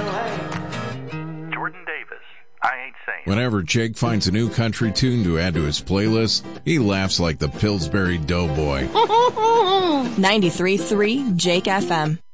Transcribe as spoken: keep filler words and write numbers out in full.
Jordan Davis, I Ain't Saying. Whenever Jake finds a new country tune to add to his playlist, he laughs like the Pillsbury Doughboy. ninety-three point three Jake F M.